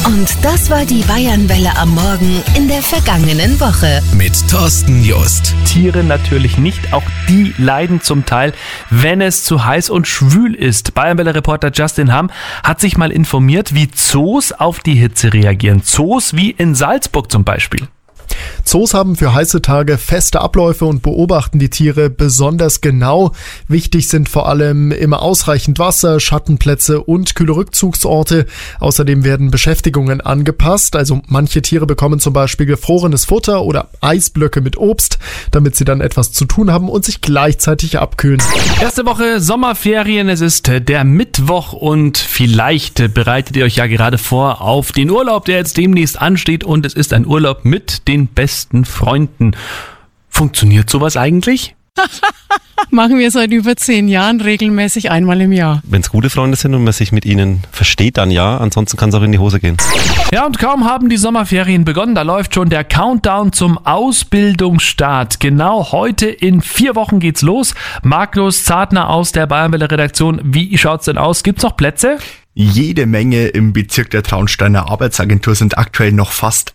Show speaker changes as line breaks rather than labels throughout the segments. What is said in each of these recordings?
Und das war die Bayernwelle am Morgen in der vergangenen Woche.
Mit Thorsten Just.
Tiere natürlich nicht, auch die leiden zum Teil, wenn es zu heiß und schwül ist. Bayernwelle-Reporter Justin Hamm hat sich mal informiert, wie Zoos auf die Hitze reagieren. Zoos wie in Salzburg zum Beispiel.
Zoos haben für heiße Tage feste Abläufe und beobachten die Tiere besonders genau. Wichtig sind vor allem immer ausreichend Wasser, Schattenplätze und kühle Rückzugsorte. Außerdem werden Beschäftigungen angepasst. Also manche Tiere bekommen zum Beispiel gefrorenes Futter oder Eisblöcke mit Obst, damit sie dann etwas zu tun haben und sich gleichzeitig abkühlen.
Erste Woche Sommerferien, es ist der Mittwoch und vielleicht bereitet ihr euch ja gerade vor auf den Urlaub, der jetzt demnächst ansteht, und es ist ein Urlaub mit den besten Freunden. Funktioniert sowas eigentlich?
Machen wir seit über 10 Jahren regelmäßig einmal im Jahr.
Wenn es gute Freunde sind und man sich mit ihnen versteht, dann ja. Ansonsten kann es auch in die Hose gehen.
Ja, und kaum haben die Sommerferien begonnen, da läuft schon der Countdown zum Ausbildungsstart. Genau heute in 4 Wochen geht's los. Markus Zartner aus der Bayernwelle-Redaktion. Wie schaut's denn aus? Gibt's noch Plätze?
Jede Menge. Im Bezirk der Traunsteiner Arbeitsagentur sind aktuell noch fast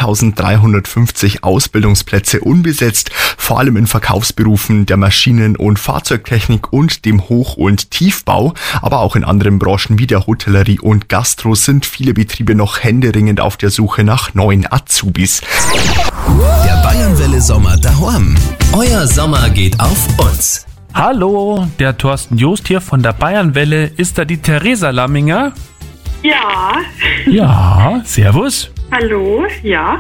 1350 Ausbildungsplätze unbesetzt, vor allem in Verkaufsberufen der Maschinen- und Fahrzeugtechnik und dem Hoch- und Tiefbau. Aber auch in anderen Branchen wie der Hotellerie und Gastro sind viele Betriebe noch händeringend auf der Suche nach neuen Azubis.
Der Bayernwelle Sommer daheim. Euer Sommer geht auf uns.
Hallo, der Thorsten Just hier von der Bayernwelle. Ist da die Theresa Lamminger?
Ja.
Ja, servus.
Hallo, ja.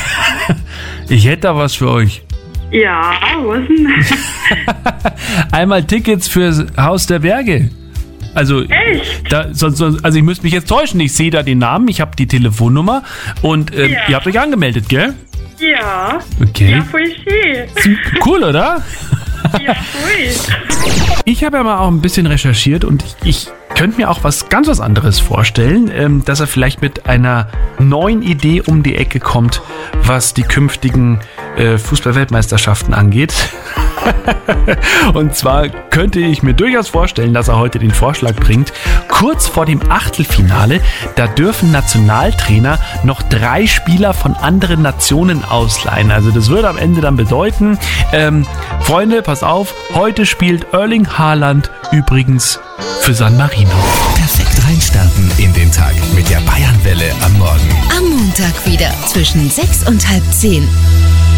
Ich hätte da was für euch.
Ja, was denn?
Einmal Tickets fürs Haus der Berge. Also,
Echt?
Also ich müsste mich jetzt täuschen. Ich sehe da den Namen, ich habe die Telefonnummer und
Ja.
ihr habt euch angemeldet, gell?
Ja.
Okay.
Ja, voll schön.
Cool, oder?
Ja, voll.
Ich habe ja mal auch ein bisschen recherchiert und ich könnte mir auch was anderes vorstellen, dass er vielleicht mit einer neuen Idee um die Ecke kommt, was die künftigen Fußball-Weltmeisterschaften angeht. Und zwar könnte ich mir durchaus vorstellen, dass er heute den Vorschlag bringt, kurz vor dem Achtelfinale, da dürfen Nationaltrainer noch 3 Spieler von anderen Nationen ausleihen. Also das würde am Ende dann bedeuten, Freunde, pass auf, heute spielt Erling Haaland übrigens für San Marino.
Perfekt reinstarten in den Tag mit der Bayernwelle am Morgen.
Am Montag wieder zwischen 6 und halb 10.